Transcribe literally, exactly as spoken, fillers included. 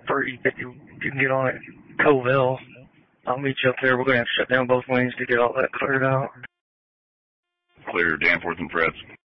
Or you can, you can get on at Covell. I'll meet you up there. We're going to have to shut down both lanes to get all that cleared out. Clear Danforth and Fred's.